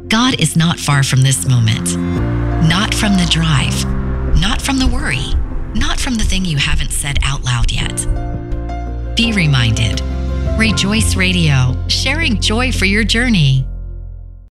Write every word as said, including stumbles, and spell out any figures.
God is not far from this moment, not from the drive, not from the worry, not from the thing you haven't said out loud yet. Be reminded. Rejoice Radio, sharing joy for your journey.